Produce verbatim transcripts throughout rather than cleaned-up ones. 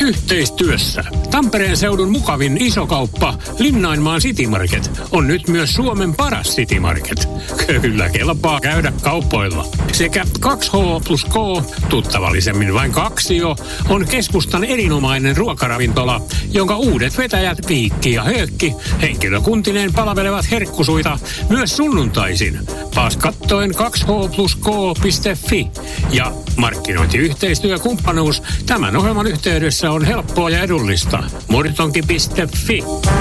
Yhteistyössä Tampereen seudun mukavin isokauppa Linnainmaan City Market on nyt myös Suomen paras City Market. Kyllä kelpaa käydä kauppoilla. Sekä kaksi H plus K, tuttavallisemmin vain Kaksio, on keskustan erinomainen ruokaravintola, jonka uudet vetäjät Viikki ja Höökki henkilökuntineen palvelevat herkkusuita myös sunnuntaisin. Taas kattoen kaksi H plus K piste fi ja markkinointiyhteistyökumppanuus tämän ohjelman yhteydessä on helppoa ja edullista. Mortonki piste fi.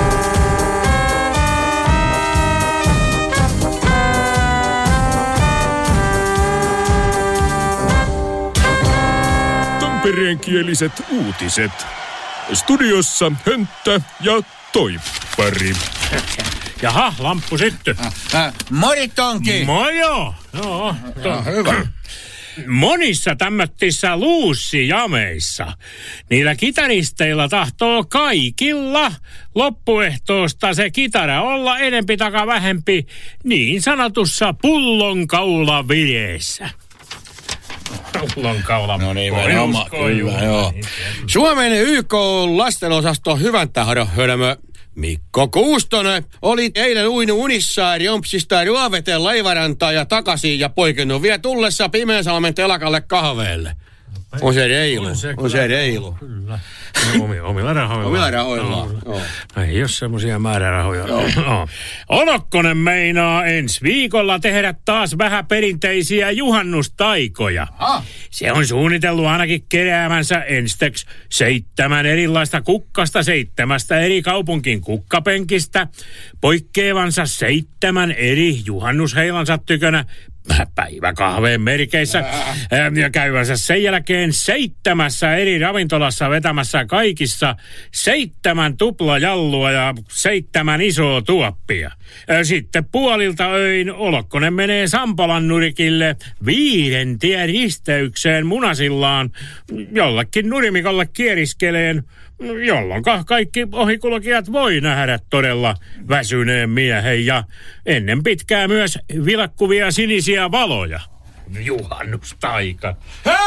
Tampereenkieliset uutiset. Studiossa Hönttä ja Toippari. Jaha, lamppu syttyi. Äh, Moritonki! Mojo! No, to- hyvä. Monissa tämmöttissä luussijameissa niillä kitaristeilla tahtoo kaikilla loppuehtoosta se kitara olla enempi taka vähempi niin sanotussa pullonkaulavireessä. Pullonkaula. No niin, oma, kyllä, joo. Suomen Y K-lastenosasto Hyväntähdon hölmö Mikko Kuustonen oli eilen uinut unissaan Jompsista Ruoveteen laivarantaa ja takaisin ja poikennut vielä tullessa Pimeänsalmen telakalle kahveelle. On se reilu, on se, on se reilu. Kyllä. No, omilla rahoilla. Omilla rahoilla, no, joo. No, ei ole semmoisia määrärahoja. No. Olokkonen meinaa ensi viikolla tehdä taas vähän perinteisiä juhannustaikoja. Ah. Se on suunnitellut ainakin keräämänsä ensteksi seitsemän erilaista kukkasta seitsemästä eri kaupunkin kukkapenkistä, poikkeavansa seitsemän eri juhannusheilansa tykönä päiväkahveen merkeissä äh. ja käyvänsä sen jälkeen seitsemässä eri ravintolassa vetämässä kaikissa seitsemän tuplajallua ja seitsemän isoa tuoppia. Sitten puolilta öin Olokkonen menee Sampolan nurikille viiden tien risteykseen munasillaan jollekin nurimikolle kieriskeleen, jolloin kaikki ohikulkijat voi nähdä todella väsyneen miehen ja ennen pitkää myös vilkkuvia sinisiä valoja. Juhannustaika.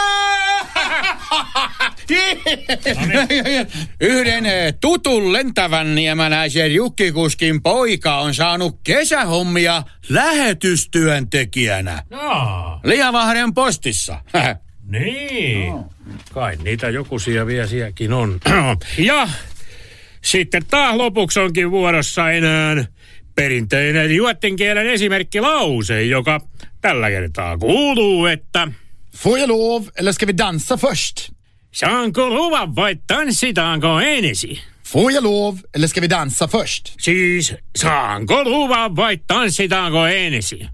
Yhden tutun lentävän niemeläisen jukkikuskin poika on saanut kesähommia lähetystyöntekijänä. No. Liavahden postissa. Niin. No. Kai niitä jokusia viesiäkin on. Ja sitten taas lopuksi onkin vuorossa enää perinteinen juottinkielen esimerkki lause, joka tällä kertaa kuuluu, että Får jag lov, eller ska vi dansa först? Saanko luvan vai tanssitaanko ensin? Får jag lov, eller ska vi dansa först? Siis saanko luvan vai tanssitaanko ensin?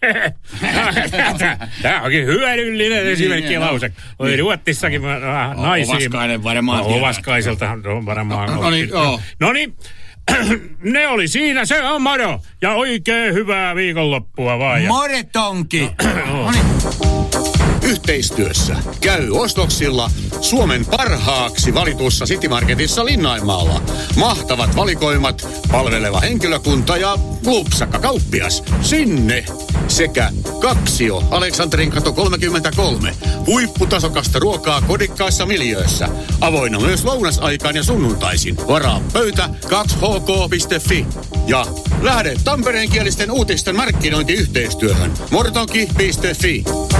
Tämä onkin hyödyllinen esimerkki lause. Oli Ruottissakin naisia. Ovaskainen varmaan. Ovaskaiselta on varmaan. No niin, joo. No niin, ne oli siinä, se on moro. Ja oikein hyvää viikonloppua vaan. Moretonki. No. Yhteistyössä käy ostoksilla Suomen parhaaksi valitussa City Marketissa Linnainmaalla. Mahtavat valikoimat, palveleva henkilökunta ja lupsakka kauppias. Sinne! Sekä Kaksio, Aleksanterin kato kolmekymmentäkolme. Huipputasokasta ruokaa kodikkaissa miljöössä. Avoinna myös lounasaikaan ja sunnuntaisin. Varaa pöytä kaksi h k piste fi. Ja lähde tampereenkielisten uutisten markkinointiyhteistyöhön. mortonki piste fi.